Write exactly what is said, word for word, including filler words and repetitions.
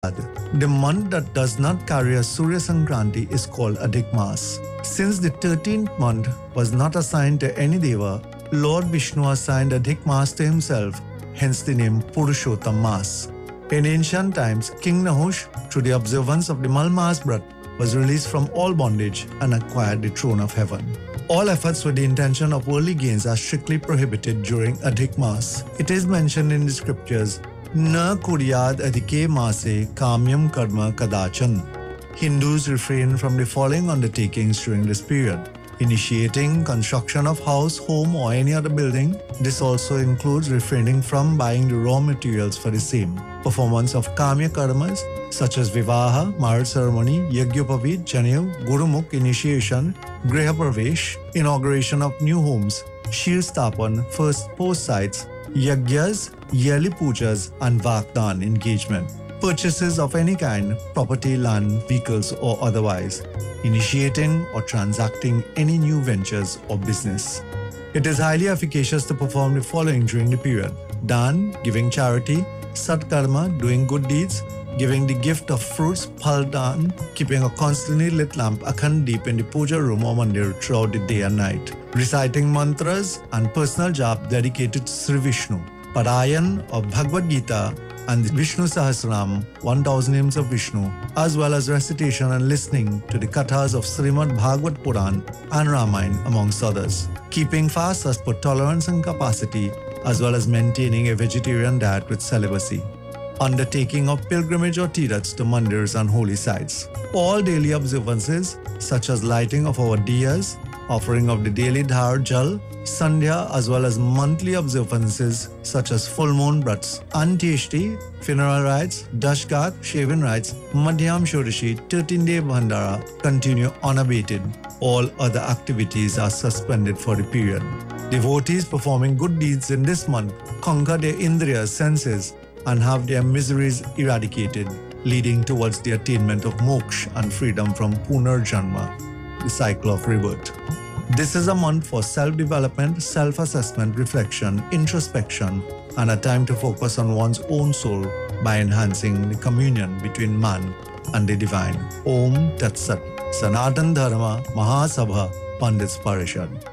The month that does not carry a Surya Sankranti is called Adhik Mas. Since the thirteenth month was not assigned to any deva, Lord Vishnu assigned Adhik Mas to himself, hence the name Purushottam Mas. In ancient times, King Nahush, through the observance of the Malmas Brat, was released from all bondage and acquired the throne of heaven. All efforts with the intention of worldly gains are strictly prohibited during Adhik Mas. It is mentioned in the scriptures, Na kuryad adhike mase kamyam karma kadachan. Hindus refrain from the following undertakings during this period: initiating construction of house, home or any other building. This also includes refraining from buying the raw materials for the same. Performance of kamya karmas such as vivaha, marriage ceremony, yagyopavit, janev, gurumukh initiation, griha pravesh, inauguration of new homes, shil stapan, first post sites, yagyas, yearly pujas and vakdan engagement. Purchases of any kind, property, land, vehicles or otherwise, initiating or transacting any new ventures or business. It is highly efficacious to perform the following during the period: Dan, giving charity; Satkarma, doing good deeds; giving the gift of fruits, Phaldan; keeping a constantly lit lamp Akhand Deep in the puja room or mandir throughout the day and night; reciting mantras and personal jap dedicated to Sri Vishnu; Parayan of Bhagavad Gita and the Vishnu Sahasranam, one thousand names of Vishnu, as well as recitation and listening to the kathas of Srimad Bhagavad Puran and Ramayana amongst others; keeping fast as per tolerance and capacity, as well as maintaining a vegetarian diet with celibacy; undertaking of pilgrimage or tirthas to mandirs and holy sites; all daily observances such as lighting of our diyas, offering of the daily dhar jal, sandhya, as well as monthly observances such as full moon brats, antyeshti, funeral rites, dashgat, shaving rites, madhyam shodashi, thirteen-day bhandara continue unabated. All other activities are suspended for the period. Devotees performing good deeds in this month conquer their indriyas, senses, and have their miseries eradicated, leading towards the attainment of moksha and freedom from punarjanma, the cycle of rebirth. This is a month for self-development, self-assessment, reflection, introspection, and a time to focus on one's own soul by enhancing the communion between man and the divine. Om Tat Sat. Sanatan Dharma Mahasabha Pandits Parishad.